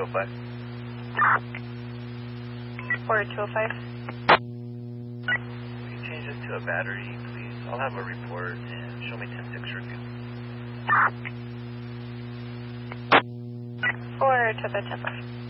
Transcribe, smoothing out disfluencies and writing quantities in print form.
205. Order 205. Will you change this to a battery, please? I'll have a report and show me 10-6 review. Order 205.